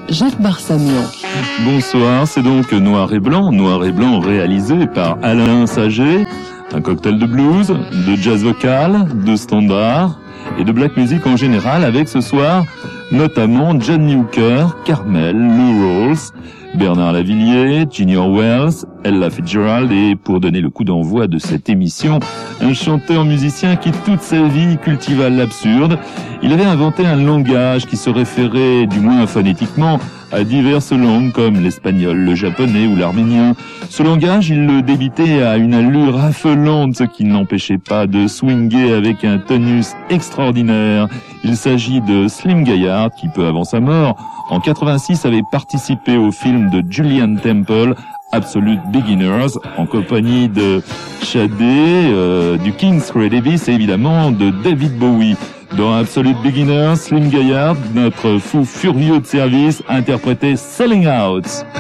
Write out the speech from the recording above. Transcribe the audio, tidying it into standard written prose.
Jacques Barsamian. Bonsoir, c'est donc Noir et Blanc réalisé par Alain Saget, un cocktail de blues, de jazz vocal, de standard et de black music en général, avec ce soir notamment Johnny Hooker, Carmel, Lou Rawls, Bernard Lavilliers, Junior Wells, Ella Fitzgerald et, pour donner le coup d'envoi de cette émission, un chanteur-musicien qui toute sa vie cultiva l'absurde. Il avait inventé un langage qui se référait, du moins phonétiquement, à diverses langues comme l'espagnol, le japonais ou l'arménien. Ce langage, il le débitait à une allure affolante, ce qui n'empêchait pas de swinguer avec un tonus extraordinaire. Il s'agit de Slim Gaillard, qui peu avant sa mort, en 86, avait participé au film de Julian Temple, Absolute Beginners, en compagnie de Shadé, du King's Ray Davis et évidemment de David Bowie. Dans Absolute Beginners, Slim Gaillard, notre fou furieux de service, interprétait Selling Out.